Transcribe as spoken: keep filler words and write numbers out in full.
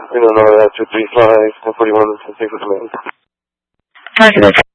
You know, number two three five, one forty-one, six command. Roger that.